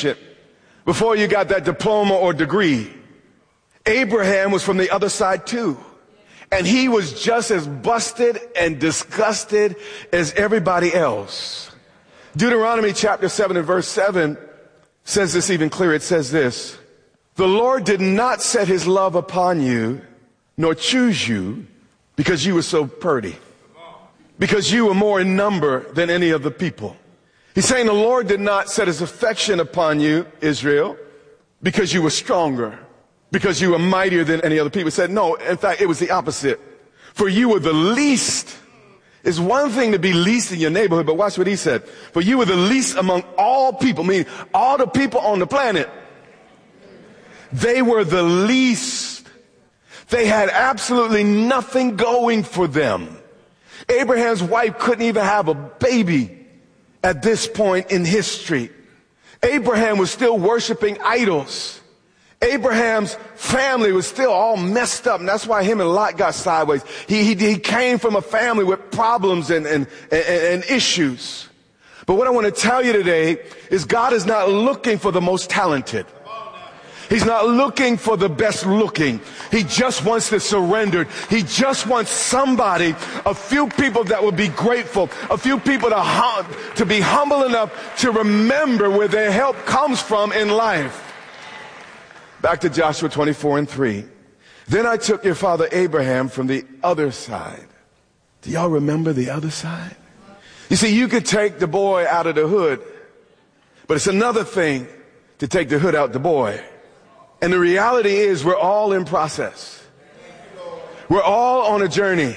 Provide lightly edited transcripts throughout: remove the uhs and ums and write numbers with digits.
education, before you got that diploma or degree, Abraham was from the other side too. And he was just as busted and disgusted as everybody else. Deuteronomy chapter 7 and verse 7 says this even clearer. It says this: the Lord did not set his love upon you, nor choose you, because you were so pretty, because you were more in number than any of the people. He's saying the Lord did not set his affection upon you, Israel, because you were stronger, because you were mightier than any other people. He said, no, in fact, it was the opposite. For you were the least. It's one thing to be least in your neighborhood, but watch what he said. For you were the least among all people, meaning all the people on the planet. They were the least. They had absolutely nothing going for them. Abraham's wife couldn't even have a baby at this point in history. Abraham was still worshiping idols. Abraham's family was still all messed up, and that's why him and Lot got sideways. He came from a family with problems and issues. But what I want to tell you today is God is not looking for the most talented. He's not looking for the best looking. He just wants the surrendered. He just wants somebody, a few people that will be grateful, a few people to be humble enough to remember where their help comes from in life. Back to Joshua 24 and 3. Then I took your father Abraham from the other side. Do y'all remember the other side? You see, you could take the boy out of the hood, but it's another thing to take the hood out the boy. And the reality is we're all in process. We're all on a journey.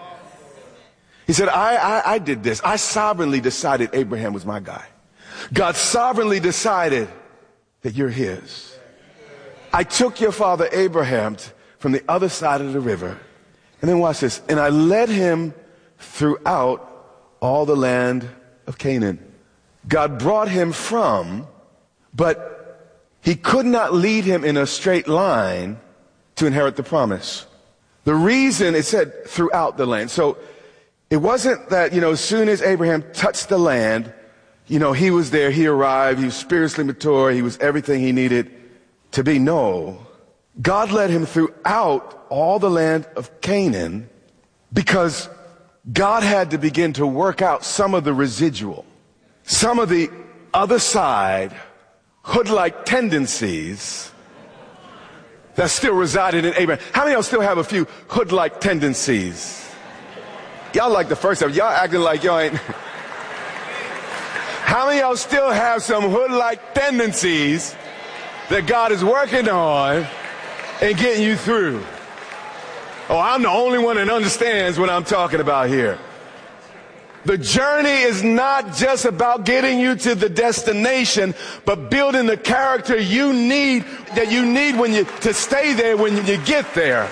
He said, I did this. I sovereignly decided Abraham was my guy. God sovereignly decided that you're his. I took your father Abraham from the other side of the river. And then watch this. And I led him throughout all the land of Canaan. God brought him from, but he could not lead him in a straight line to inherit the promise. The reason it said throughout the land. So it wasn't that, as soon as Abraham touched the land, he was there, he arrived, he was spiritually mature, he was everything he needed to be. No. God led him throughout all the land of Canaan because God had to begin to work out some of the residual, some of the other side hood-like tendencies that still resided in Abraham. How many of y'all still have a few hood-like tendencies? Y'all like the first time. Y'all acting like y'all ain't. How many of y'all still have some hood-like tendencies that God is working on and getting you through? Oh, I'm the only one that understands what I'm talking about here. The journey is not just about getting you to the destination, but building the character you need to stay there when you get there.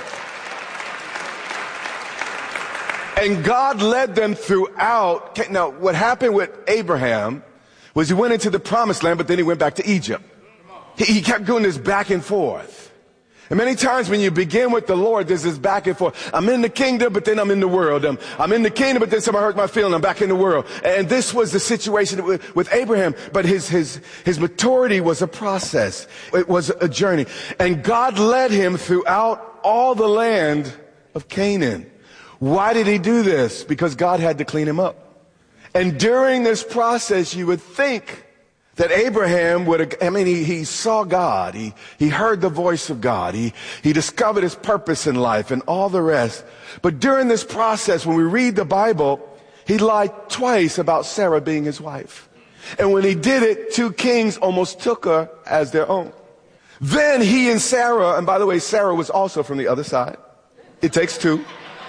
And God led them throughout. Now, what happened with Abraham was he went into the promised land, but then he went back to Egypt. He kept doing this back and forth. And many times when you begin with the Lord, there's this back and forth. I'm in the kingdom, but then I'm in the world. I'm in the kingdom, but then somebody hurt my feeling. I'm back in the world. And this was the situation with Abraham. But his maturity was a process. It was a journey. And God led him throughout all the land of Canaan. Why did he do this? Because God had to clean him up. And during this process, you would think that Abraham he saw God. He heard the voice of God. He discovered his purpose in life and all the rest. But during this process, when we read the Bible, he lied twice about Sarah being his wife. And when he did it, 2 kings almost took her as their own. Then he and Sarah, and by the way, Sarah was also from the other side. It takes 2.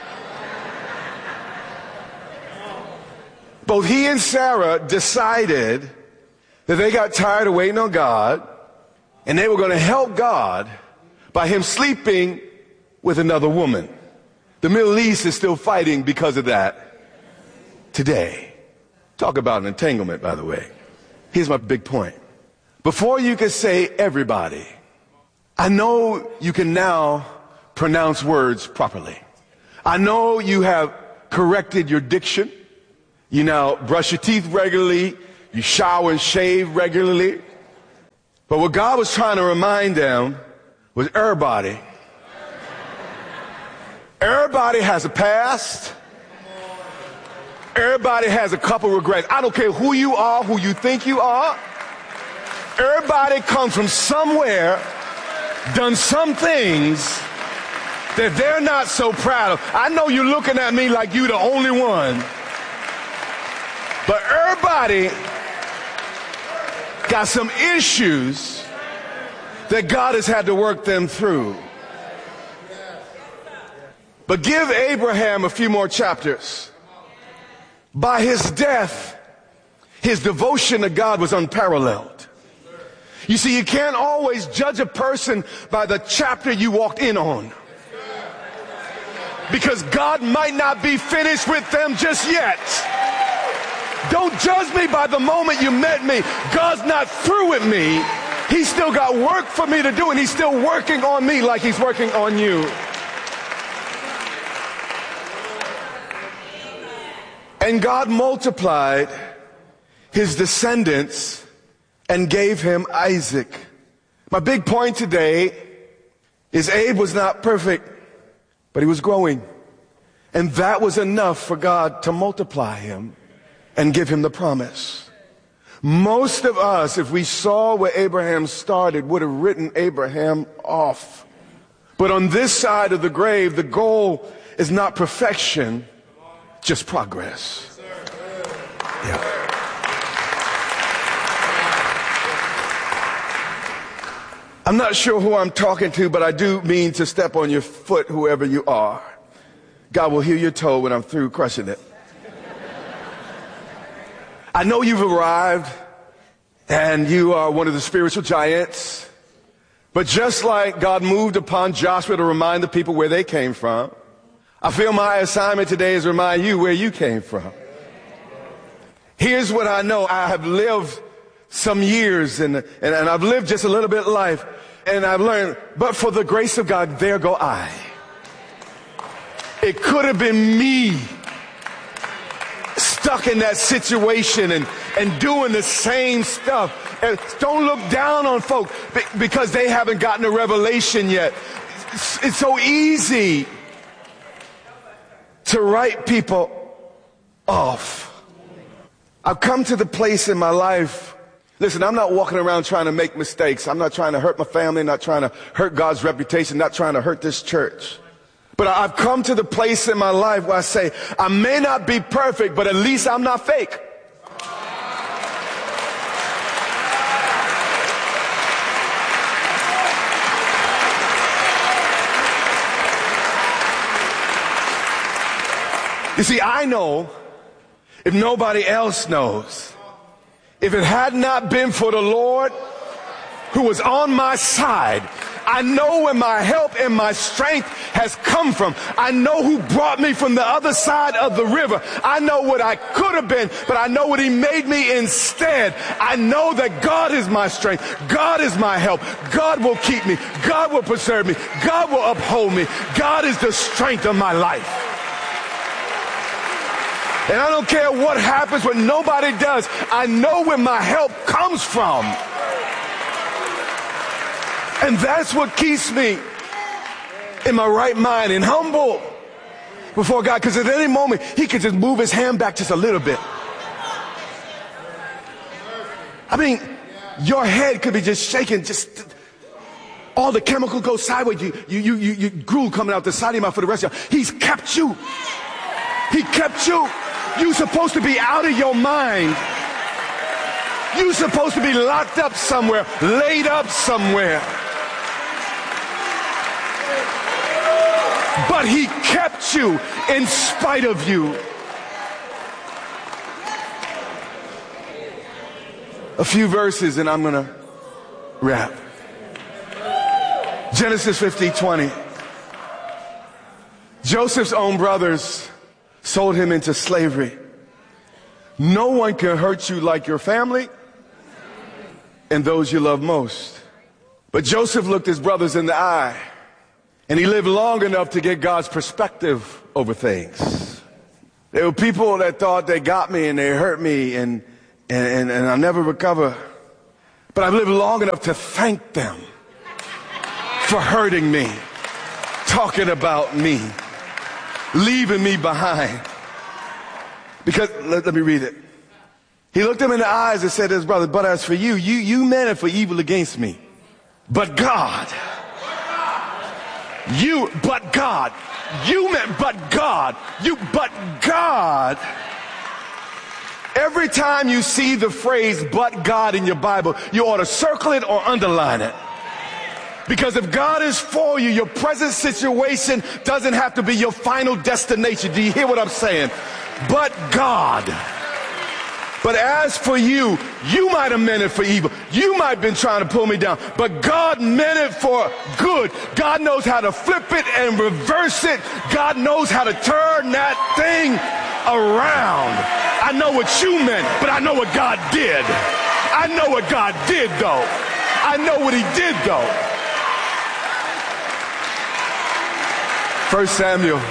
Both he and Sarah decided that they got tired of waiting on God, and they were going to help God by him sleeping with another woman. The Middle East is still fighting because of that today. Talk about an entanglement, by the way. Here's my big point. Before you could say everybody, I know you can now pronounce words properly. I know you have corrected your diction. You now brush your teeth regularly. You shower and shave regularly. But what God was trying to remind them was everybody has a past. Everybody has a couple regrets. I don't care who you are, who you think you are. Everybody comes from somewhere, done some things that they're not so proud of. I know you're looking at me like you're the only one. But everybody got some issues that God has had to work them through. But give Abraham a few more chapters. By his death, his devotion to God was unparalleled. You see, you can't always judge a person by the chapter you walked in on, because God might not be finished with them just yet. Don't judge me by the moment you met me. God's not through with me. He's still got work for me to do, and he's still working on me like he's working on you. And God multiplied his descendants and gave him Isaac. My big point today is Abe was not perfect, but he was growing. And that was enough for God to multiply him and give him the promise. Most of us, if we saw where Abraham started, would have written Abraham off. But on this side of the grave, the goal is not perfection, just progress. Yeah. I'm not sure who I'm talking to, but I do mean to step on your foot, whoever you are. God will heal your toe when I'm through crushing it. I know you've arrived and you are one of the spiritual giants, but just like God moved upon Joshua to remind the people where they came from, I feel my assignment today is to remind you where you came from. Here's what I know. I have lived some years and I've lived just a little bit of life, and I've learned, but for the grace of God, there go I. It could have been me stuck in that situation and doing the same stuff. And don't look down on folk because they haven't gotten a revelation yet. It's so easy to write people off. I've come to the place in my life. Listen, I'm not walking around trying to make mistakes. I'm not trying to hurt my family, not trying to hurt God's reputation, not trying to hurt this church. But I've come to the place in my life where I say, I may not be perfect, but at least I'm not fake. You see, I know, if nobody else knows, if it had not been for the Lord who was on my side, I know where my help and my strength has come from. I know who brought me from the other side of the river. I know what I could have been, but I know what he made me instead. I know that God is my strength. God is my help. God will keep me. God will preserve me. God will uphold me. God is the strength of my life. And I don't care what happens, what nobody does. I know where my help comes from. And that's what keeps me in my right mind and humble before God. Because at any moment, he could just move his hand back just a little bit. I mean, your head could be just shaking, just all the chemicals go sideways. You drool coming out the side of your mouth for the rest of your life. He's kept you. He kept you. You're supposed to be out of your mind. You're supposed to be locked up somewhere, laid up somewhere. But he kept you in spite of you. A few verses and I'm going to wrap. Genesis 50:20. Joseph's own brothers sold him into slavery. No one can hurt you like your family and those you love most. But Joseph looked his brothers in the eye, and he lived long enough to get God's perspective over things. There were people that thought they got me and they hurt me and I'll never recover. But I've lived long enough to thank them for hurting me, talking about me, leaving me behind. Because, let me read it. He looked him in the eyes and said to his brother, but as for you, you meant it for evil against me. But God, you meant, but God, but God. Every time you see the phrase, but God in your Bible, you ought to circle it or underline it. Because if God is for you, your present situation doesn't have to be your final destination. Do you hear what I'm saying? But God. But as for you, you might have meant it for evil. You might have been trying to pull me down. But God meant it for good. God knows how to flip it and reverse it. God knows how to turn that thing around. I know what you meant, but I know what God did. I know what God did, though. I know what he did, though. 1 Samuel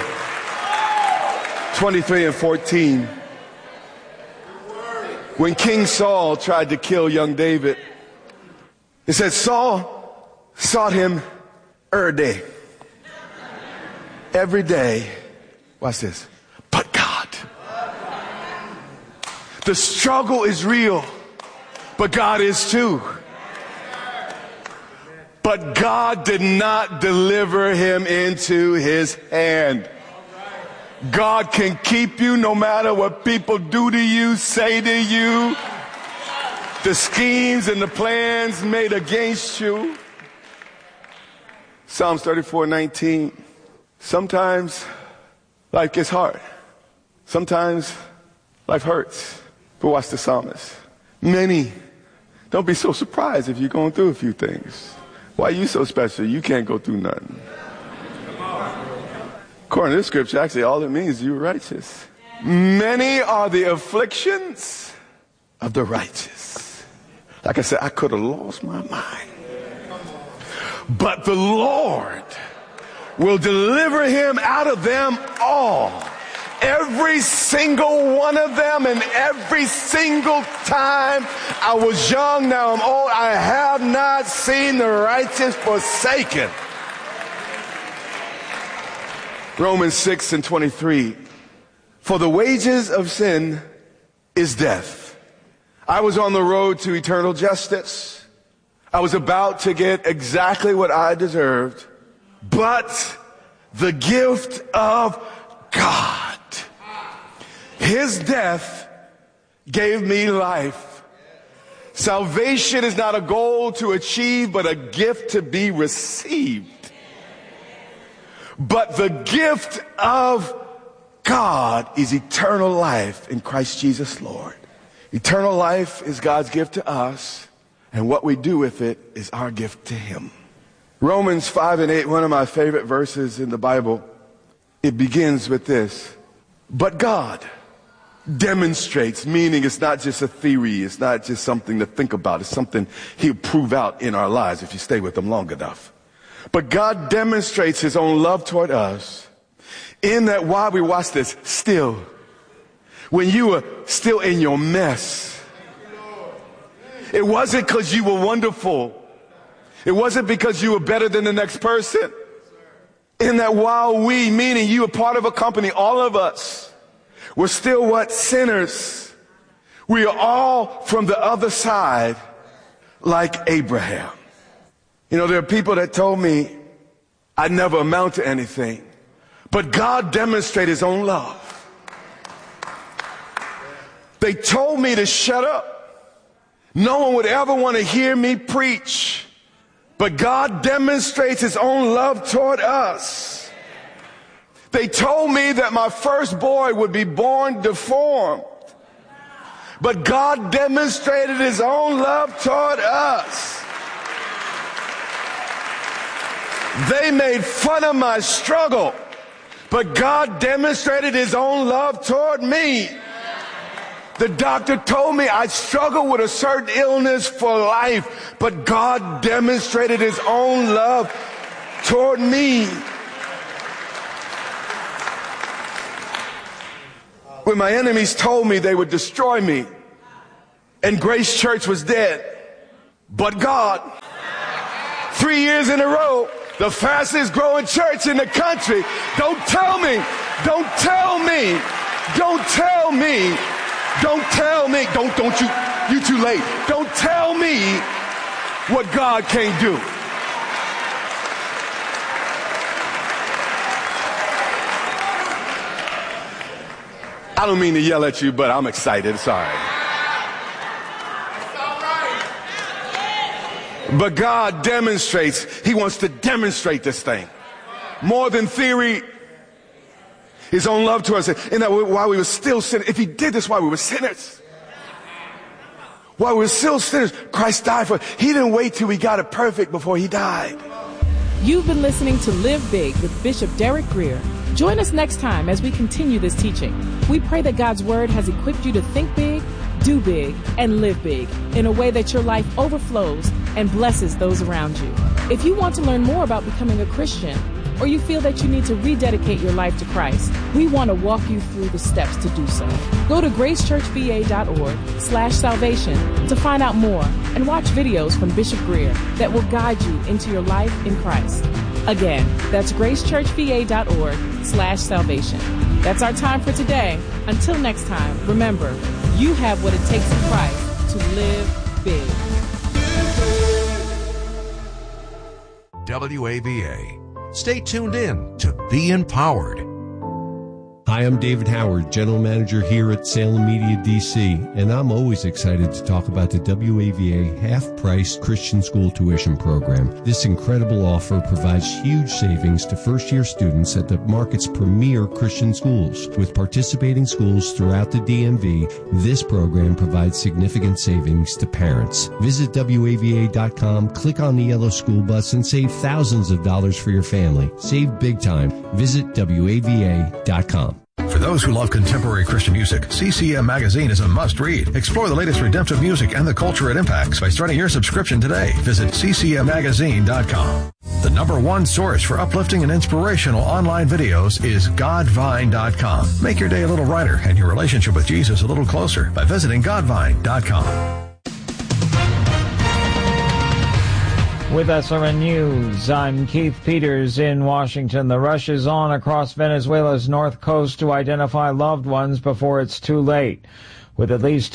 23 and 14. When King Saul tried to kill young David, it said Saul sought him every day. Watch this. But God. The struggle is real, but God is too. But God did not deliver him into his hand. God can keep you no matter what people do to you, say to you, the schemes and the plans made against you. Psalms 34:19. Sometimes life gets hard. Sometimes life hurts. But watch the psalmist. Many. Don't be so surprised if you're going through a few things. Why are you so special? You can't go through nothing. According to this scripture, actually, all it means is you're righteous. Many are the afflictions of the righteous. Like I said, I could have lost my mind. But the Lord will deliver him out of them all. Every single one of them, and every single time I was young, now I'm old, I have not seen the righteous forsaken. Romans 6 and 23. For the wages of sin is death. I was on the road to eternal justice. I was about to get exactly what I deserved. But the gift of God, his death gave me life. Salvation is not a goal to achieve, but a gift to be received. But the gift of God is eternal life in Christ Jesus, Lord. Eternal life is God's gift to us, and what we do with it is our gift to him. Romans 5 and 8, one of my favorite verses in the Bible, it begins with this. But God demonstrates, meaning it's not just a theory, it's not just something to think about, it's something he'll prove out in our lives if you stay with him long enough. But God demonstrates his own love toward us in that while we watch this, still, when you were still in your mess, it wasn't because you were wonderful. It wasn't because you were better than the next person. In that while we, meaning you were part of a company, all of us, were still what? Sinners. We are all from the other side like Abraham. You know, there are people that told me I'd never amount to anything. But God demonstrated his own love. They told me to shut up. No one would ever want to hear me preach. But God demonstrates his own love toward us. They told me that my first boy would be born deformed. But God demonstrated his own love toward us. They made fun of my struggle, but God demonstrated his own love toward me. The doctor told me I'd struggle with a certain illness for life, but God demonstrated his own love toward me. When my enemies told me they would destroy me and Grace Church was dead, but God. 3 years in a row, the fastest growing church in the country. Don't tell me, don't tell me, don't tell me, don't tell me, don't you too late. Don't tell me what God can't do. I don't mean to yell at you, but I'm excited. Sorry. But God demonstrates, he wants to demonstrate this thing. More than theory, his own love to us. And that while we were still sinners, if he did this while we were sinners, while we were still sinners, Christ died for us. He didn't wait till we got it perfect before he died. You've been listening to Live Big with Bishop Derek Grier. Join us next time as we continue this teaching. We pray that God's word has equipped you to think big, do big, and live big in a way that your life overflows and blesses those around you. If you want to learn more about becoming a Christian, or you feel that you need to rededicate your life to Christ, we want to walk you through the steps to do so. Go to gracechurchva.org/salvation to find out more and watch videos from Bishop Grier that will guide you into your life in Christ. Again, that's gracechurchva.org/salvation. That's our time for today. Until next time, remember, you have what it takes in Christ to live big. WAVA. Stay tuned in to Be Empowered. Hi, I'm David Howard, General Manager here at Salem Media DC, and I'm always excited to talk about the WAVA half-price Christian school tuition program. This incredible offer provides huge savings to first-year students at the market's premier Christian schools. With participating schools throughout the DMV, this program provides significant savings to parents. Visit WAVA.com, click on the yellow school bus, and save thousands of dollars for your family. Save big time. Visit WAVA.com. For those who love contemporary Christian music, CCM Magazine is a must-read. Explore the latest redemptive music and the culture it impacts by starting your subscription today. Visit ccmmagazine.com. The #1 source for uplifting and inspirational online videos is godvine.com. Make your day a little brighter and your relationship with Jesus a little closer by visiting godvine.com. With SRN News, I'm Keith Peters in Washington. The rush is on across Venezuela's north coast to identify loved ones before it's too late. With at least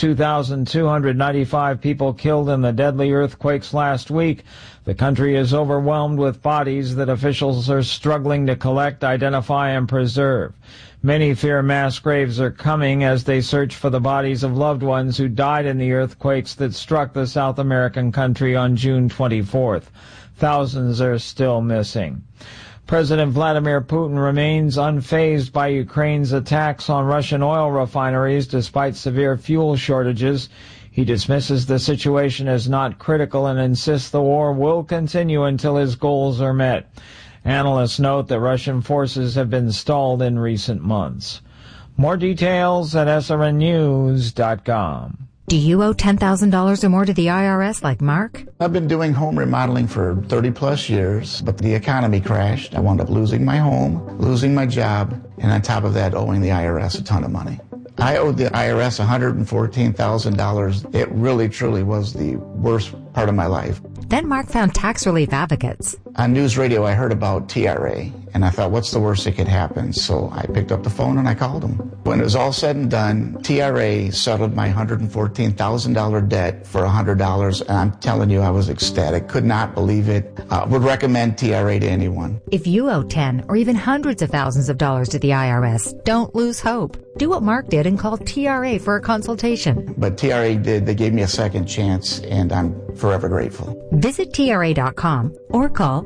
2,295 people killed in the deadly earthquakes last week, the country is overwhelmed with bodies that officials are struggling to collect, identify, and preserve. Many fear mass graves are coming as they search for the bodies of loved ones who died in the earthquakes that struck the South American country on June 24th. Thousands are still missing. President Vladimir Putin remains unfazed by Ukraine's attacks on Russian oil refineries despite severe fuel shortages. He dismisses the situation as not critical and insists the war will continue until his goals are met. Analysts note that Russian forces have been stalled in recent months. More details at srnnews.com. Do you owe $10,000 or more to the IRS like Mark? I've been doing home remodeling for 30 plus years, but the economy crashed. I wound up losing my home, losing my job, and on top of that, owing the IRS a ton of money. I owed the IRS $114,000. It really, truly was the worst part of my life. Then Mark found tax relief advocates. On news radio, I heard about TRA, and I thought, what's the worst that could happen? So I picked up the phone and I called them. When it was all said and done, TRA settled my $114,000 debt for $100, and I'm telling you, I was ecstatic. Could not believe it. Would recommend TRA to anyone. If you owe 10 or even hundreds of thousands of dollars to the IRS, don't lose hope. Do what Mark did and call TRA for a consultation. But TRA did. They gave me a second chance, and I'm forever grateful. Visit TRA.com or call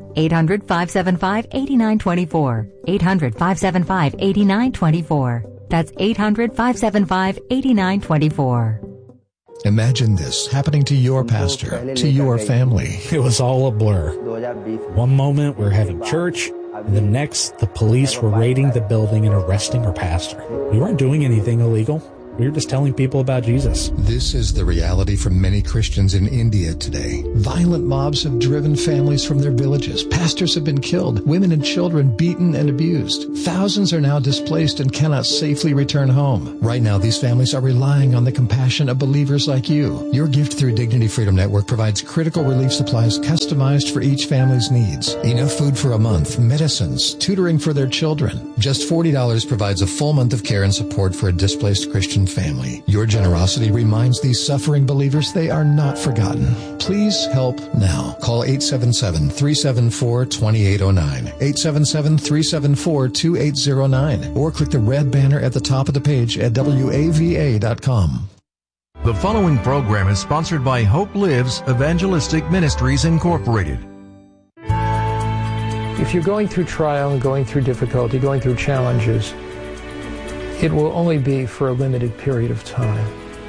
800-575-8924. 800-575-8924. That's 800-575-8924. Imagine this happening to your pastor, to your family. It was all a blur. One moment we're having church, and the next the police were raiding the building and arresting our pastor. We weren't doing anything illegal. We were just telling people about Jesus. This is the reality for many Christians in India today. Violent mobs have driven families from their villages. Pastors have been killed. Women and children beaten and abused. Thousands are now displaced and cannot safely return home. Right now, these families are relying on the compassion of believers like you. Your gift through Dignity Freedom Network provides critical relief supplies customized for each family's needs. Enough food for a month, medicines, tutoring for their children. Just $40 provides a full month of care and support for a displaced Christian family. Your generosity reminds these suffering believers they are not forgotten. Please help now. Call 877-374-2809, 877-374-2809, or click the red banner at the top of the page at wava.com. The following program is sponsored by Hope Lives Evangelistic Ministries Incorporated. If you're going through trial and going through difficulty, going through challenges, it will only be for a limited period of time.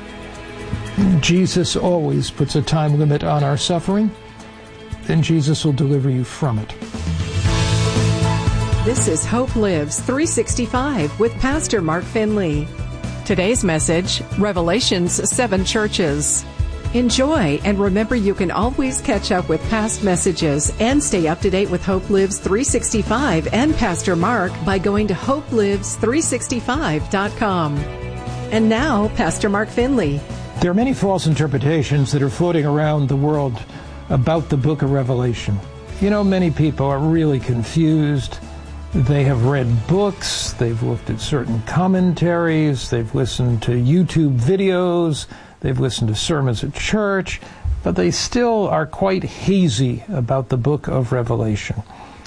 Jesus always puts a time limit on our suffering, then Jesus will deliver you from it. This is Hope Lives 365 with Pastor Mark Finley. Today's message, Revelation's 7 churches. Enjoy, and remember you can always catch up with past messages and stay up to date with Hope Lives 365 and Pastor Mark by going to hopelives365.com. And now, Pastor Mark Finley. There are many false interpretations that are floating around the world about the book of Revelation. You know, many people are really confused. They have read books, they've looked at certain commentaries, they've listened to YouTube videos, they've listened to sermons at church, but they still are quite hazy about the book of Revelation.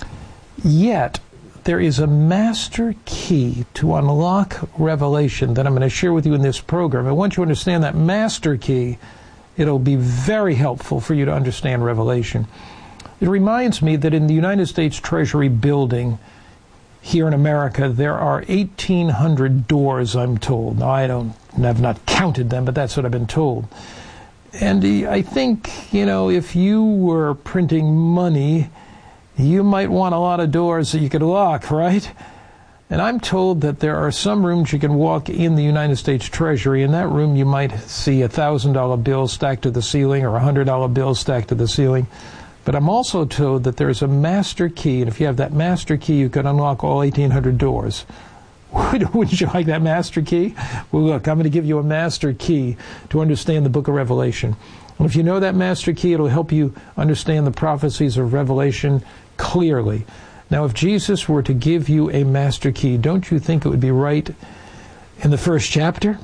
Yet, there is a master key to unlock Revelation that I'm going to share with you in this program. And once you understand that master key, it'll be very helpful for you to understand Revelation. It reminds me that in the United States Treasury building here in America, there are 1,800 doors, I'm told. Now, I've not counted them, but that's what I've been told. And I think, if you were printing money, you might want a lot of doors that you could lock, right? And I'm told that there are some rooms you can walk in the United States Treasury. In that room, you might see a $1,000 bill stacked to the ceiling or a $100 bill stacked to the ceiling. But I'm also told that there's a master key, and if you have that master key, you can unlock all 1,800 doors. Wouldn't you like that master key? Well, look, I'm going to give you a master key to understand the book of Revelation. And if you know that master key, it'll help you understand the prophecies of Revelation clearly. Now, if Jesus were to give you a master key, don't you think it would be right in the first chapter?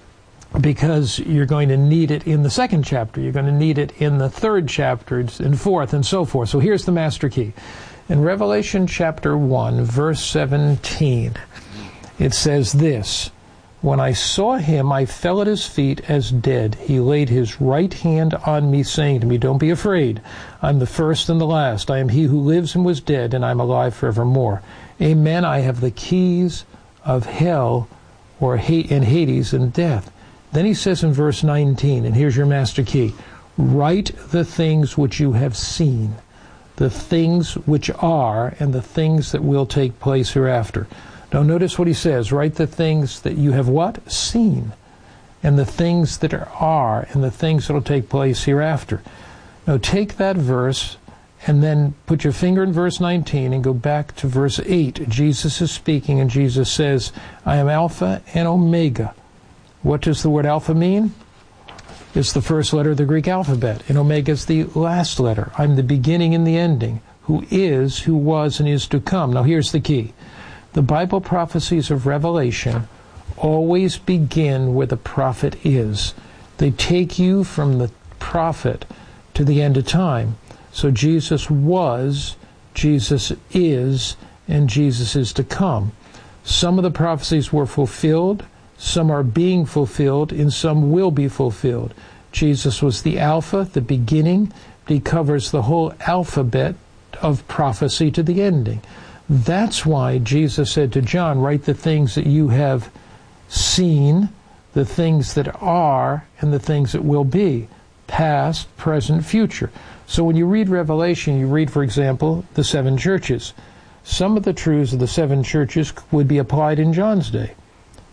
Because you're going to need it in the second chapter. You're going to need it in the third chapter, and fourth, and so forth. So here's the master key. In Revelation chapter 1, verse 17, it says this, "When I saw him, I fell at his feet as dead. He laid his right hand on me, saying to me, 'Don't be afraid. I'm the first and the last. I am he who lives and was dead, and I'm alive forevermore. Amen. I have the keys of hell and Hades and death.'" Then he says in verse 19, and here's your master key, "Write the things which you have seen, the things which are, and the things that will take place hereafter." Now notice what he says, write the things that you have what? Seen, and the things that are, and the things that will take place hereafter. Now take that verse, and then put your finger in verse 19, and go back to verse 8. Jesus is speaking, and Jesus says, "I am Alpha and Omega." What does the word alpha mean? It's the first letter of the Greek alphabet, and omega is the last letter. I'm the beginning and the ending, who is, who was, and is to come. Now here's the key. The Bible prophecies of Revelation always begin where the prophet is. They take you from the prophet to the end of time. So Jesus was, Jesus is, and Jesus is to come. Some of the prophecies were fulfilled, some are being fulfilled, and some will be fulfilled. Jesus was the Alpha, the beginning. He covers the whole alphabet of prophecy to the ending. That's why Jesus said to John, write the things that you have seen, the things that are, and the things that will be. Past, present, future. So when you read Revelation, you read, for example, the 7 churches. Some of the truths of the 7 churches would be applied in John's day.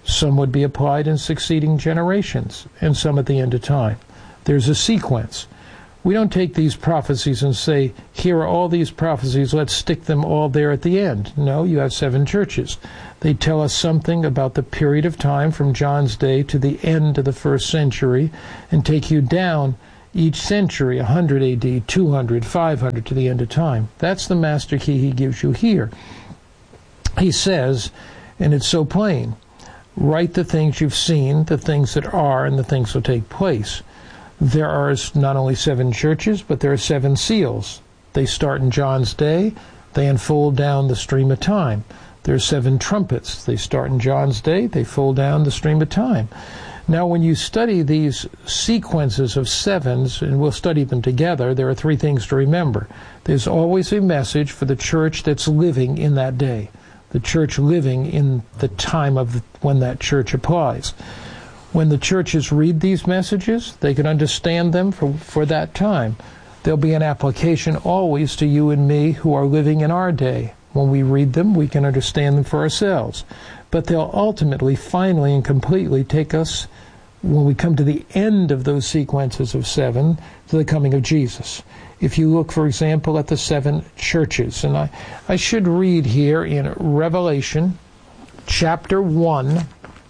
Some would be applied in succeeding generations, and some at the end of time. There's a sequence. We don't take these prophecies and say, here are all these prophecies, let's stick them all there at the end. No, you have 7 churches. They tell us something about the period of time from John's day to the end of the 1st century, and take you down each century, 100 AD, 200, 500, to the end of time. That's the master key he gives you here. He says, and it's so plain, write the things you've seen, the things that are, and the things that will take place. There are not only 7 churches, but there are 7 seals. They start in John's day. They unfold down the stream of time. There are 7 trumpets. They start in John's day. They fold down the stream of time. Now, when you study these sequences of 7s, and we'll study them together, there are 3 things to remember. There's always a message for the church that's living in that day, the church living in the time of when that church applies. When the churches read these messages, they can understand them for that time. There'll be an application always to you and me who are living in our day. When we read them, we can understand them for ourselves. But they'll ultimately, finally, and completely take us, when we come to the end of those sequences of 7, to the coming of Jesus. If you look, for example, at the 7 churches, and I should read here in Revelation chapter 1,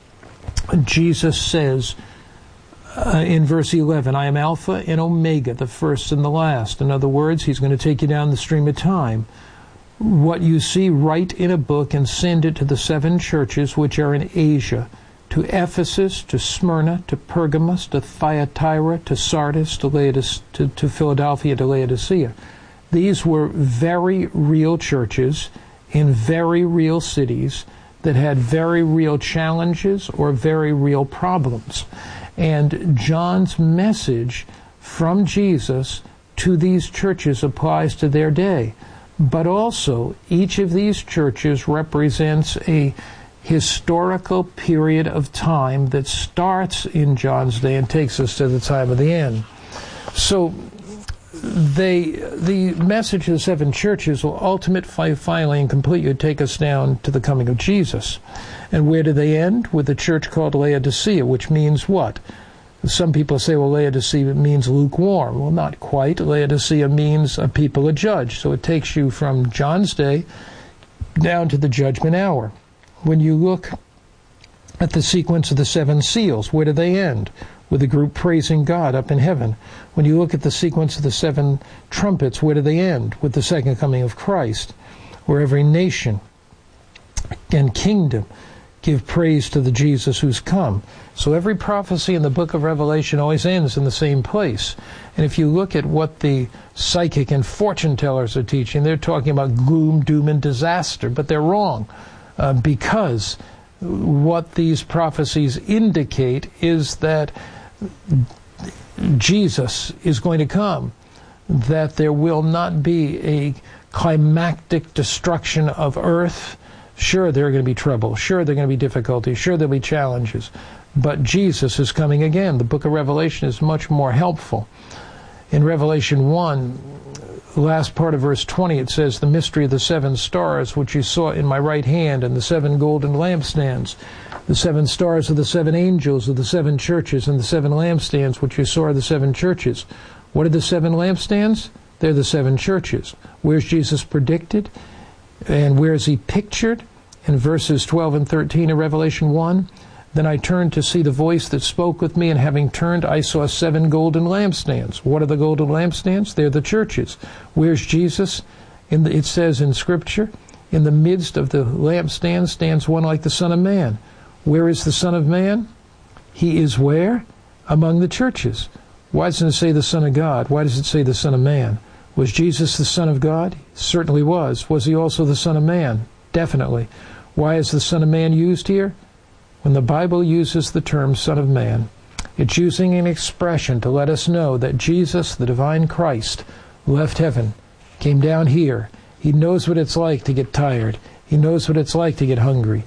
Jesus says in verse 11, I am Alpha and Omega, the first and the last. In other words, he's going to take you down the stream of time. What you see, write in a book and send it to the 7 churches which are in Asia, to Ephesus, to Smyrna, to Pergamos, to Thyatira, to Sardis, to Philadelphia, to Laodicea. These were very real churches in very real cities that had very real challenges or very real problems. And John's message from Jesus to these churches applies to their day. But also, each of these churches represents a historical period of time that starts in John's day and takes us to the time of the end. So the message of the 7 churches will ultimately, finally, and completely take us down to the coming of Jesus. And where do they end? With the church called Laodicea, which means what? Some people say, well, Laodicea means lukewarm. Well, not quite. Laodicea means a people a judge. So it takes you from John's day down to the judgment hour. When you look at the sequence of the 7 seals, where do they end? With the group praising God up in heaven. When you look at the sequence of the 7 trumpets, where do they end? With the second coming of Christ, where every nation and kingdom give praise to the Jesus who's come. So every prophecy in the book of Revelation always ends in the same place. And if you look at what the psychic and fortune tellers are teaching, they're talking about gloom, doom, and disaster, but they're wrong, because what these prophecies indicate is that Jesus is going to come, that there will not be a climactic destruction of earth. Sure, there are going to be trouble. Sure, there are going to be difficulties. Sure, there'll be challenges. But Jesus is coming again. The book of Revelation is much more helpful. In Revelation 1, the last part of verse 20, it says, the mystery of the 7 stars, which you saw in my right hand, and the 7 golden lampstands. The 7 stars are the 7 angels of the 7 churches, and the 7 lampstands, which you saw are the 7 churches. What are the 7 lampstands? They're the 7 churches. Where's Jesus predicted? And where is he pictured? In verses 12 and 13 of Revelation 1, then I turned to see the voice that spoke with me, and having turned, I saw 7 golden lampstands. What are the golden lampstands? They're the churches. Where's Jesus? It says in Scripture, in the midst of the lampstands stands one like the Son of Man. Where is the Son of Man? He is where? Among the churches. Why doesn't it say the Son of God? Why does it say the Son of Man? Was Jesus the Son of God? Certainly was. Was he also the Son of Man? Definitely. Why is the Son of Man used here? When the Bible uses the term Son of Man, it's using an expression to let us know that Jesus, the divine Christ, left heaven, came down here. He knows what it's like to get tired. He knows what it's like to get hungry.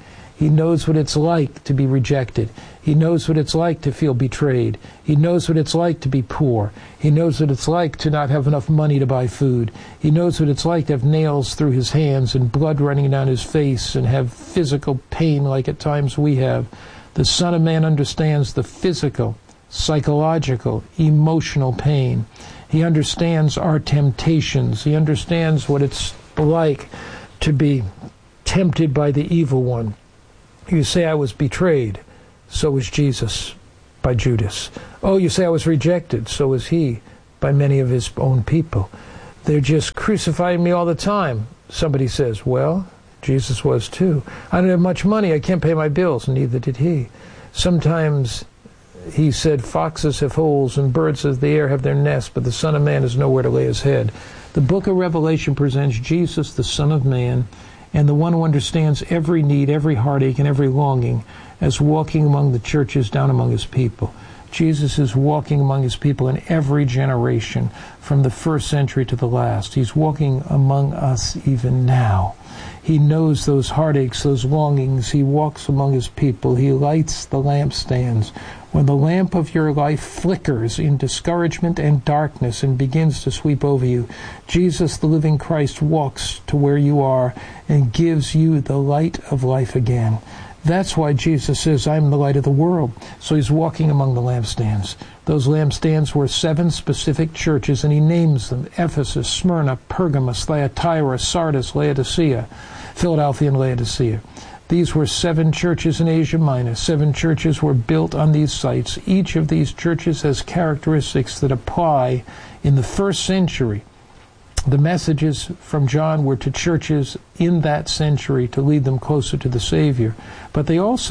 He knows what it's like to be rejected. He knows what it's like to feel betrayed. He knows what it's like to be poor. He knows what it's like to not have enough money to buy food. He knows what it's like to have nails through his hands and blood running down his face and have physical pain like at times we have. The Son of Man understands the physical, psychological, emotional pain. He understands our temptations. He understands what it's like to be tempted by the evil one. You say, I was betrayed. So was Jesus by Judas. Oh, you say I was rejected. So was he by many of his own people. They're just crucifying me all the time. Somebody says, well, Jesus was too. I don't have much money. I can't pay my bills. Neither did he. Sometimes he said, foxes have holes and birds of the air have their nests, but the Son of Man has nowhere to lay his head. The book of Revelation presents Jesus, the Son of Man, and the one who understands every need, every heartache, and every longing, as walking among the churches down among his people. Jesus is walking among his people in every generation, from the first century to the last. He's walking among us even now. He knows those heartaches, those longings. He walks among his people. He lights the lampstands. When the lamp of your life flickers in discouragement and darkness and begins to sweep over you, Jesus, the living Christ, walks to where you are and gives you the light of life again. That's why Jesus says, I'm the light of the world. So he's walking among the lampstands. Those lampstands were 7 specific churches, and he names them: Ephesus, Smyrna, Pergamos, Thyatira, Sardis, Laodicea, Philadelphia, and Laodicea. These were 7 churches in Asia Minor. 7 churches were built on these sites. Each of these churches has characteristics that apply in the first century. The messages from John were to churches in that century to lead them closer to the Savior. But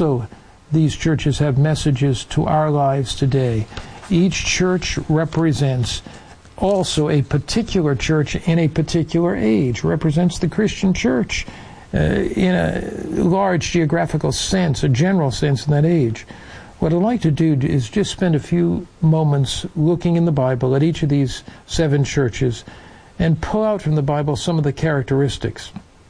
these churches have messages to our lives today. Each church represents also a particular church in a particular age, represents the Christian church in a large geographical sense, a general sense in that age. What I'd like to do is just spend a few moments looking in the Bible at each of these 7 churches and pull out from the Bible some of the characteristics.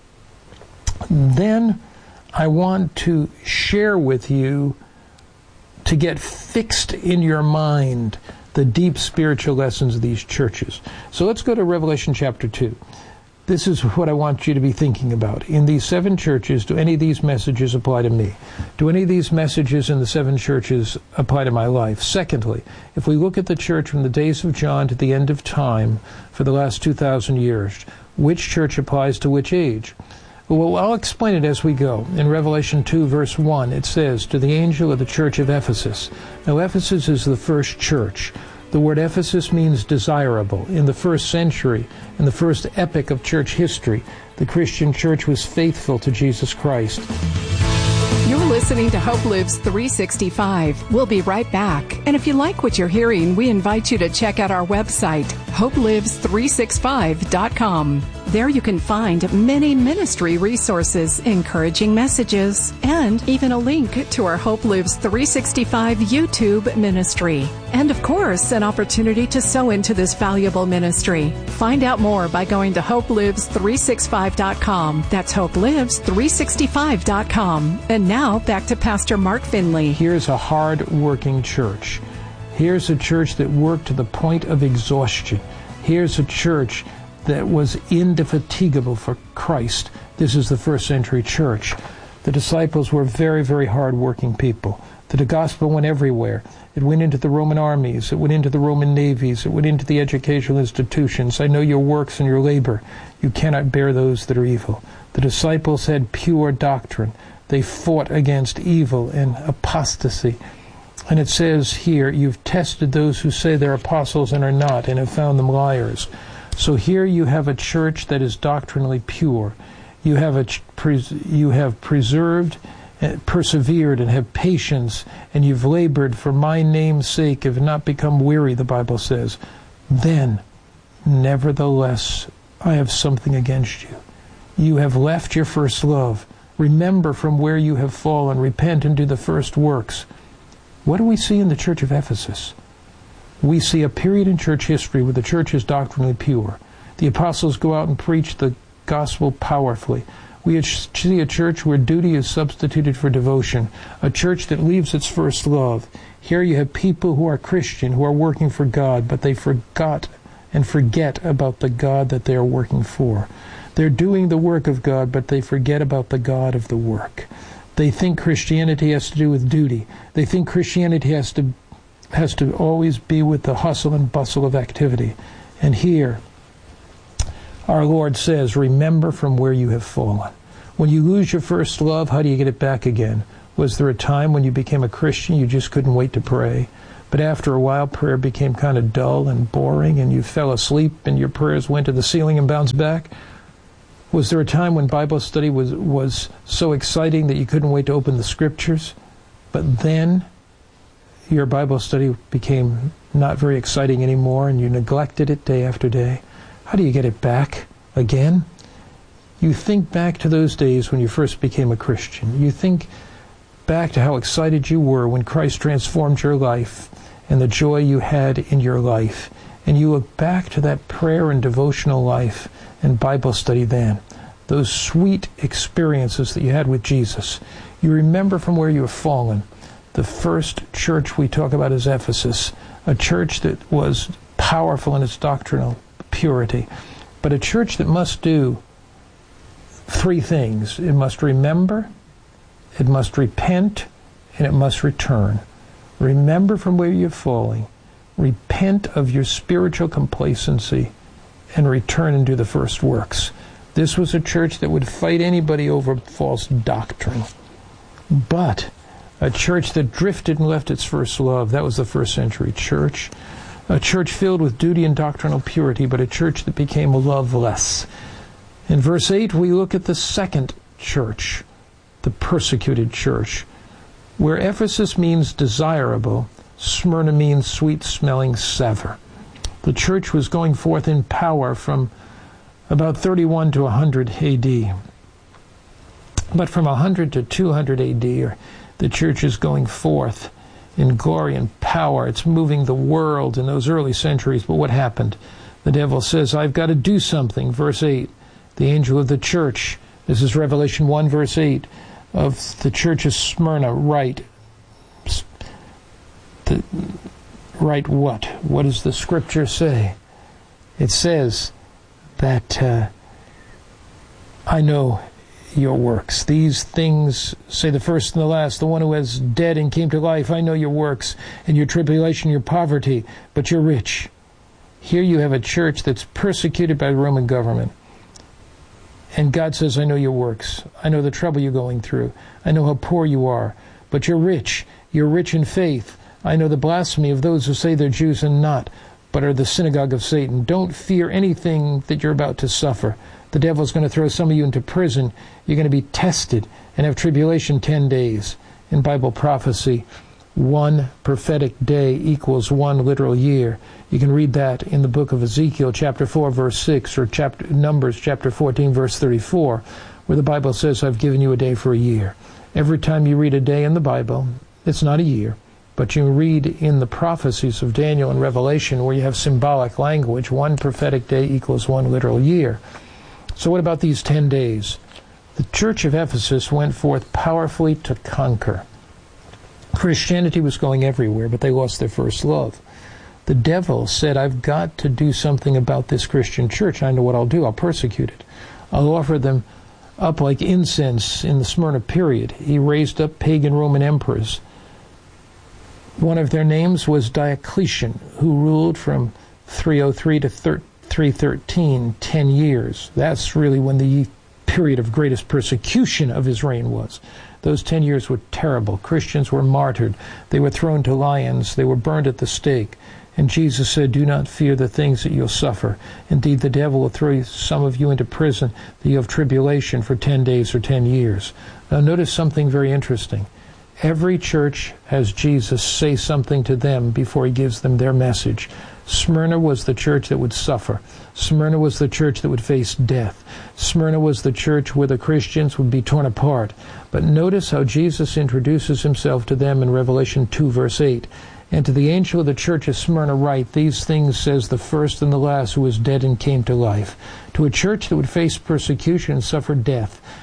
Then I want to share with you, to get fixed in your mind, the deep spiritual lessons of these churches. So let's go to Revelation chapter 2. This is what I want you to be thinking about. In these 7 churches, do any of these messages apply to me? Do any of these messages in the 7 churches apply to my life? Secondly, if we look at the church from the days of John to the end of time for the last 2,000 years, which church applies to which age? Well, I'll explain it as we go. In Revelation 2, verse 1, it says, to the angel of the church of Ephesus. Now, Ephesus is the first church. The word Ephesus means desirable. In the first century, in the first epoch of church history, the Christian church was faithful to Jesus Christ. You're listening to Hope Lives 365. We'll be right back. And if you like what you're hearing, we invite you to check out our website, hopelives365.com. There you can find many ministry resources, encouraging messages, and even a link to our Hope Lives 365 YouTube ministry. And of course, an opportunity to sow into this valuable ministry. Find out more by going to hopelives365.com. That's hopelives365.com. And now back to Pastor Mark Finley. Here's a hard-working church. Here's a church that worked to the point of exhaustion. Here's a church that was indefatigable for Christ. This is the first century church. The disciples were very, very hard-working people. The gospel went everywhere. It went into the Roman armies. It went into the Roman navies. It went into the educational institutions. I know your works and your labor. You cannot bear those that are evil. The disciples had pure doctrine. They fought against evil and apostasy. And it says here, you've tested those who say they're apostles and are not, and have found them liars. So here you have a church that is doctrinally pure. You have preserved, persevered, and have patience, and you've labored for my name's sake, have not become weary, the Bible says. Then, nevertheless, I have something against you. You have left your first love. Remember from where you have fallen. Repent and do the first works. What do we see in the church of Ephesus? We see a period in church history where the church is doctrinally pure. The apostles go out and preach the gospel powerfully. We see a church where duty is substituted for devotion, a church that leaves its first love. Here you have people who are Christian, who are working for God, but they forget about the God that they are working for. They're doing the work of God, but they forget about the God of the work. They think Christianity has to do with duty. They think Christianity has to always be with the hustle and bustle of activity. And here, our Lord says, remember from where you have fallen. When you lose your first love, how do you get it back again? Was there a time when you became a Christian you just couldn't wait to pray? But after a while, prayer became kind of dull and boring, and you fell asleep, and your prayers went to the ceiling and bounced back? Was there a time when Bible study was so exciting that you couldn't wait to open the Scriptures? But then your Bible study became not very exciting anymore, and you neglected it day after day. How do you get it back again? You think back to those days when you first became a Christian. You think back to how excited you were when Christ transformed your life and the joy you had in your life. And you look back to that prayer and devotional life and Bible study then. Those sweet experiences that you had with Jesus. You remember from where you have fallen. The first church we talk about is Ephesus, a church that was powerful in its doctrinal purity, but a church that must do three things. It must remember, it must repent, and it must return. Remember from where you're falling, repent of your spiritual complacency, and return and do the first works. This was a church that would fight anybody over false doctrine, but a church that drifted and left its first love. That was the first century church. A church filled with duty and doctrinal purity, but a church that became loveless. In verse 8, we look at the second church, the persecuted church. Where Ephesus means desirable, Smyrna means sweet-smelling savor. The church was going forth in power from about 31 to 100 AD. But from 100 to 200 AD, the church is going forth in glory and power. It's moving the world in those early centuries. But what happened? The devil says, I've got to do something. Verse 8, the angel of the church, this is Revelation 1, verse 8, of the church of Smyrna, write what? What does the scripture say? It says that I know your works. These things, say the first and the last, the one who was dead and came to life. I know your works and your tribulation, your poverty, but you're rich. Here you have a church that's persecuted by the Roman government. And God says, I know your works. I know the trouble you're going through. I know how poor you are, but you're rich. You're rich in faith. I know the blasphemy of those who say they're Jews and not, but are the synagogue of Satan. Don't fear anything that you're about to suffer. The devil's going to throw some of you into prison. You're going to be tested and have tribulation 10 days. In Bible prophecy, 1 prophetic day equals 1 literal year. You can read that in the book of Ezekiel, chapter 4, verse 6, or Numbers, chapter 14, verse 34, where the Bible says, I've given you a day for a year. Every time you read a day in the Bible, it's not a year, but you read in the prophecies of Daniel and Revelation where you have symbolic language, 1 prophetic day equals 1 literal year. So what about these 10 days? The church of Ephesus went forth powerfully to conquer. Christianity was going everywhere, but they lost their first love. The devil said, I've got to do something about this Christian church. I know what I'll do. I'll persecute it. I'll offer them up like incense in the Smyrna period. He raised up pagan Roman emperors. One of their names was Diocletian, who ruled from 303 to 313, 10 years. That's really when the period of greatest persecution of his reign was. Those 10 years were terrible. Christians were martyred. They were thrown to lions. They were burned at the stake. And Jesus said, do not fear the things that you'll suffer. Indeed, the devil will throw some of you into prison, that you have tribulation for 10 days or 10 years. Now notice something very interesting. Every church has Jesus say something to them before he gives them their message. Smyrna was the church that would suffer. Smyrna was the church that would face death. Smyrna was the church where the Christians would be torn apart. But notice how Jesus introduces himself to them in Revelation 2, verse 8. And to the angel of the church of Smyrna write, these things says the first and the last who was dead and came to life. To a church that would face persecution and suffer death,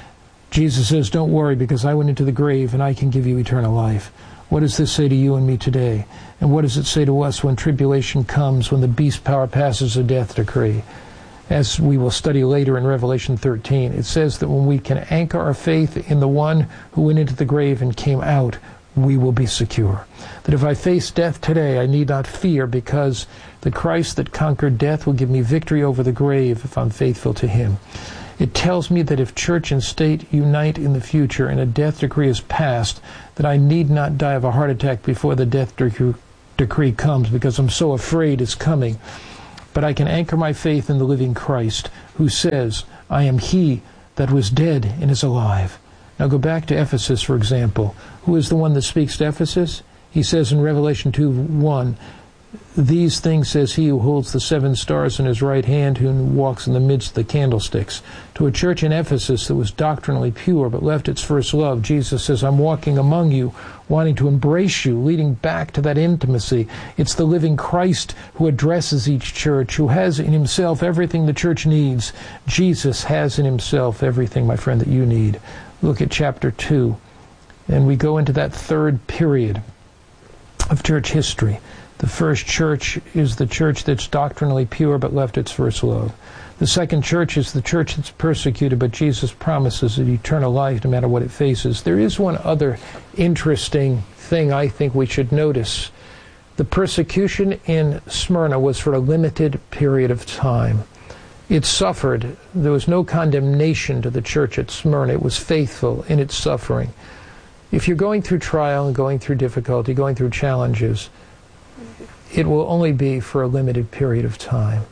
Jesus says, don't worry, because I went into the grave and I can give you eternal life. What does this say to you and me today? And what does it say to us when tribulation comes, when the beast power passes a death decree? As we will study later in Revelation 13, it says that when we can anchor our faith in the one who went into the grave and came out, we will be secure. That if I face death today, I need not fear, because the Christ that conquered death will give me victory over the grave if I'm faithful to him. It tells me that if church and state unite in the future and a death decree is passed, that I need not die of a heart attack before the death decree comes, because I'm so afraid it's coming. But I can anchor my faith in the living Christ, who says, I am he that was dead and is alive. Now go back to Ephesus, for example. Who is the one that speaks to Ephesus? He says in Revelation 2:1, these things says he who holds the 7 stars in his right hand, who walks in the midst of the candlesticks. To a church in Ephesus that was doctrinally pure but left its first love, Jesus says, I'm walking among you, wanting to embrace you, leading back to that intimacy. It's the living Christ who addresses each church, who has in himself everything the church needs. Jesus has in himself everything, my friend, that you need. Look at chapter 2, and we go into that third period of church history. The first church is the church that's doctrinally pure but left its first love. The second church is the church that's persecuted, but Jesus promises it eternal life no matter what it faces. There is one other interesting thing I think we should notice. The persecution in Smyrna was for a limited period of time. It suffered. There was no condemnation to the church at Smyrna. It was faithful in its suffering. If you're going through trial and going through difficulty, going through challenges, it will only be for a limited period of time.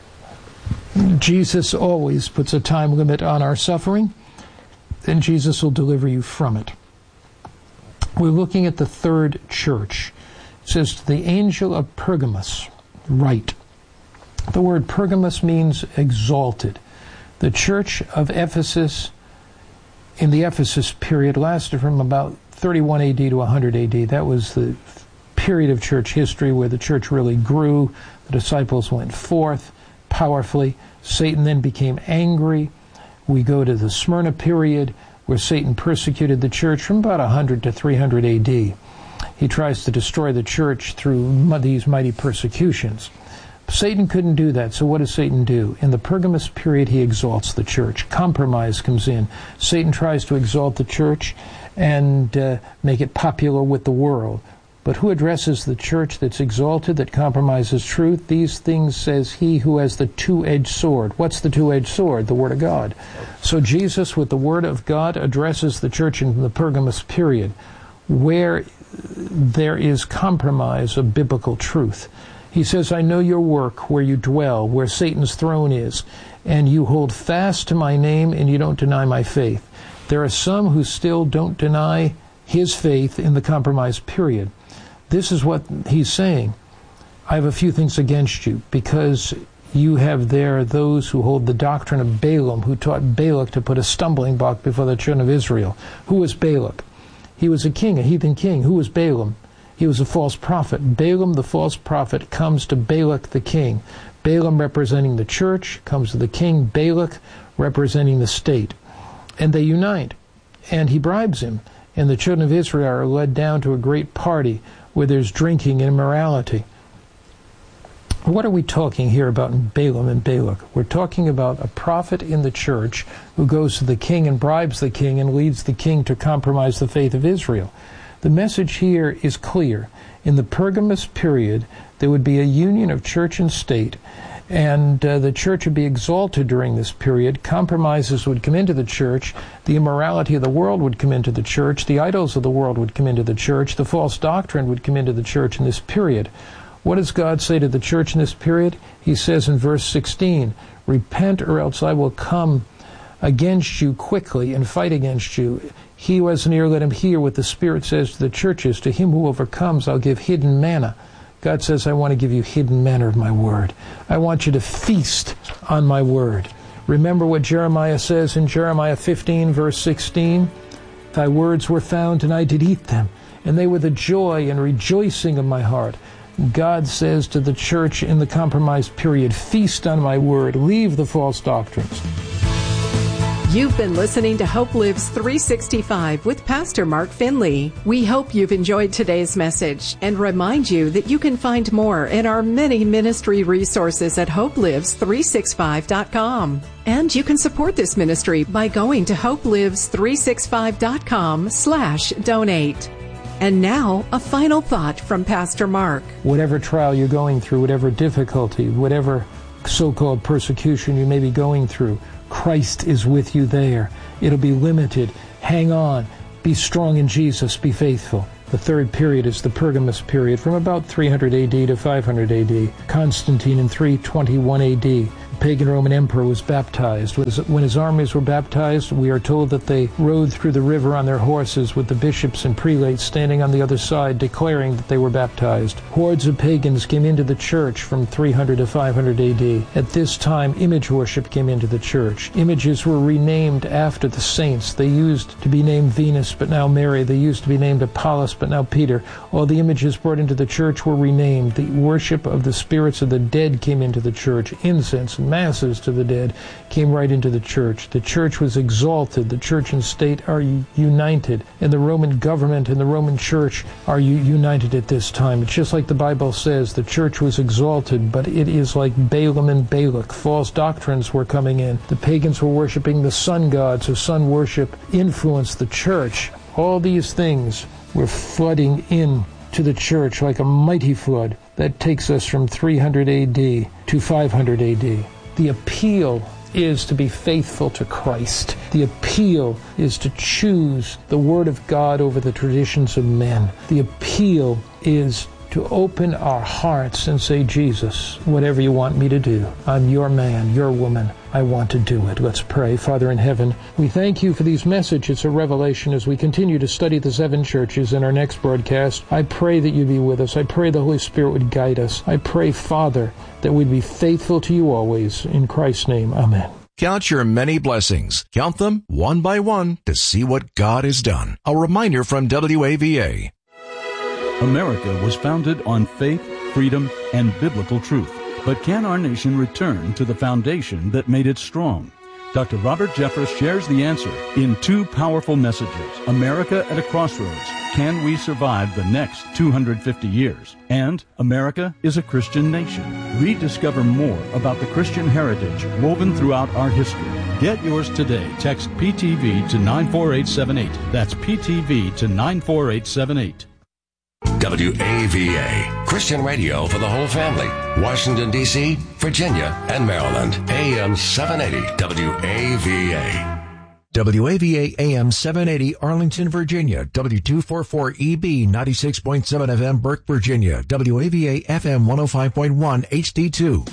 Jesus always puts a time limit on our suffering, and Jesus will deliver you from it. We're looking at the third church. It says, to the angel of Pergamos, write. The word Pergamos means exalted. The church of Ephesus in the Ephesus period lasted from about 31 AD to 100 AD. That was the period of church history where the church really grew. The disciples went forth powerfully. Satan then became angry. We go to the Smyrna period where Satan persecuted the church from about 100 to 300 AD. He tries to destroy the church through these mighty persecutions. Satan couldn't do that, so what does Satan do? In the Pergamos period, he exalts the church. Compromise comes in. Satan tries to exalt the church and make it popular with the world. But who addresses the church that's exalted, that compromises truth? These things says he who has the two-edged sword. What's the two-edged sword? The Word of God. So Jesus, with the Word of God, addresses the church in the Pergamos period, where there is compromise of biblical truth. He says, I know your work, where you dwell, where Satan's throne is, and you hold fast to my name, and you don't deny my faith. There are some who still don't deny his faith in the compromise period. This is what he's saying. I have a few things against you, because you have there those who hold the doctrine of Balaam, who taught Balak to put a stumbling block before the children of Israel. Who was Balak? He was a king, a heathen king. Who was Balaam? He was a false prophet. Balaam, the false prophet, comes to Balak, the king. Balaam, representing the church, comes to the king. Balak, representing the state. And they unite. And he bribes him. And the children of Israel are led down to a great party where there's drinking and immorality. What are we talking here about in Balaam and Balak? We're talking about a prophet in the church who goes to the king and bribes the king and leads the king to compromise the faith of Israel. The message here is clear. In the Pergamos period, there would be a union of church and state, and the church would be exalted during this period. Compromises would come into the church. The immorality of the world would come into the church. The idols of the world would come into the church. The false doctrine would come into the church in this period. What does God say to the church in this period? He says in verse 16, repent or else I will come against you quickly and fight against you. He who has an ear, let him hear what the Spirit says to the churches. To him who overcomes, I'll give hidden manna. God says, I want to give you hidden manna of my word. I want you to feast on my word. Remember what Jeremiah says in Jeremiah 15, verse 16? Thy words were found, and I did eat them, and they were the joy and rejoicing of my heart. God says to the church in the compromise period, feast on my word, leave the false doctrines. You've been listening to Hope Lives 365 with Pastor Mark Finley. We hope you've enjoyed today's message and remind you that you can find more in our many ministry resources at hopelives365.com. And you can support this ministry by going to hopelives365.com/donate. And now, a final thought from Pastor Mark. Whatever trial you're going through, whatever difficulty, whatever so-called persecution you may be going through, Christ is with you there. It'll be limited. Hang on. Be strong in Jesus. Be faithful. The third period is the Pergamus period from about 300 AD to 500 AD. Constantine in 321 AD. The pagan Roman emperor was baptized. When his armies were baptized, we are told that they rode through the river on their horses with the bishops and prelates standing on the other side declaring that they were baptized. Hordes of pagans came into the church from 300 to 500 AD. At this time, image worship came into the church. Images were renamed after the saints. They used to be named Venus, but now Mary. They used to be named Apollos, but now Peter. All the images brought into the church were renamed. The worship of the spirits of the dead came into the church. Incense and masses to the dead came right into the church. The church was exalted. The church and state are united. And the Roman government and the Roman church are united at this time. It's just like the Bible says, the church was exalted, but it is like Balaam and Balak. False doctrines were coming in. The pagans were worshiping the sun god, so sun worship influenced the church. All these things were flooding in to the church like a mighty flood. That takes us from 300 AD to 500 AD. The appeal is to be faithful to Christ. The appeal is to choose the Word of God over the traditions of men. The appeal is to open our hearts and say, Jesus, whatever you want me to do, I'm your man, your woman. I want to do it. Let's pray. Father in heaven, we thank you for these messages of revelation as we continue to study the seven churches in our next broadcast. I pray that you be with us. I pray the Holy Spirit would guide us. I pray, Father, that we'd be faithful to you always. In Christ's name, amen. Count your many blessings. Count them one by one to see what God has done. A reminder from WAVA. America was founded on faith, freedom, and biblical truth. But can our nation return to the foundation that made it strong? Dr. Robert Jeffress shares the answer in two powerful messages. America at a Crossroads. Can we survive the next 250 years? And America is a Christian nation. Rediscover more about the Christian heritage woven throughout our history. Get yours today. Text PTV to 94878. That's PTV to 94878. WAVA, Christian radio for the whole family. Washington, D.C., Virginia, and Maryland. AM 780 WAVA. WAVA AM 780 Arlington, Virginia. W244EB 96.7 FM Burke, Virginia. WAVA FM 105.1 HD2.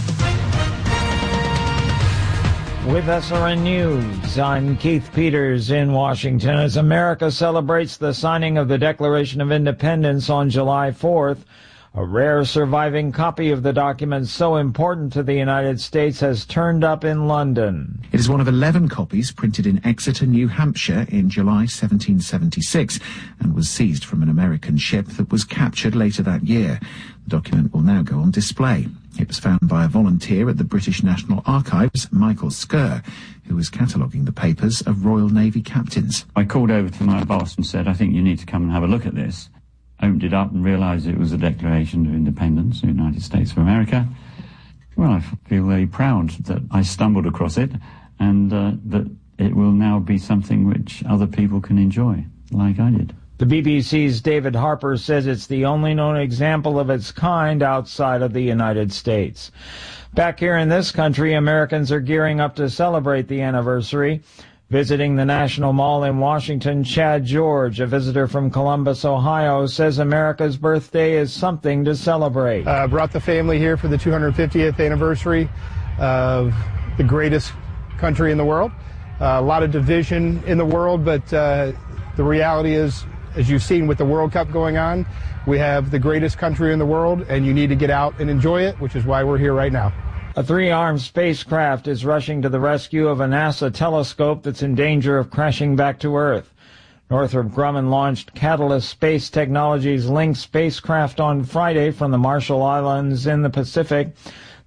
With SRN News, I'm Keith Peters in Washington. As America celebrates the signing of the Declaration of Independence on July 4th, a rare surviving copy of the document so important to the United States has turned up in London. It is one of 11 copies printed in Exeter, New Hampshire in July 1776 and was seized from an American ship that was captured later that year. The document will now go on display. It was found by a volunteer at the British National Archives, Michael Skerr, who was cataloguing the papers of Royal Navy captains. I called over to my boss and said, I think you need to come and have a look at this. Opened it up and realised it was a Declaration of Independence of the United States of America. Well, I feel very proud that I stumbled across it and that it will now be something which other people can enjoy, like I did. The BBC's David Harper says it's the only known example of its kind outside of the United States. Back here in this country, Americans are gearing up to celebrate the anniversary. Visiting the National Mall in Washington, Chad George, a visitor from Columbus, Ohio, says America's birthday is something to celebrate. Brought the family here for the 250th anniversary of the greatest country in the world. A lot of division in the world, but the reality is, as you've seen with the World Cup going on, we have the greatest country in the world, and you need to get out and enjoy it, which is why we're here right now. A three-armed spacecraft is rushing to the rescue of a NASA telescope that's in danger of crashing back to Earth. Northrop Grumman launched Catalyst Space Technologies Link spacecraft on Friday from the Marshall Islands in the Pacific.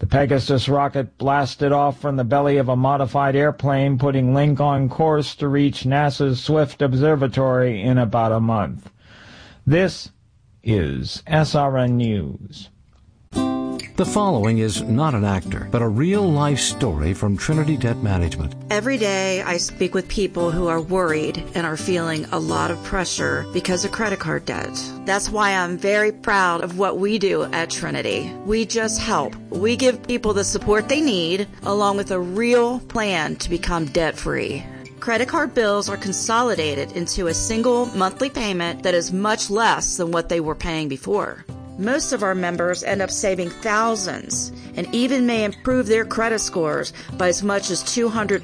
The Pegasus rocket blasted off from the belly of a modified airplane, putting Link on course to reach NASA's Swift Observatory in about a month. This is SRN News. The following is not an actor, but a real-life story from Trinity Debt Management. Every day I speak with people who are worried and are feeling a lot of pressure because of credit card debt. That's why I'm very proud of what we do at Trinity. We just help. We give people the support they need, along with a real plan to become debt-free. Credit card bills are consolidated into a single monthly payment that is much less than what they were paying before. Most of our members end up saving thousands and even may improve their credit scores by as much as $200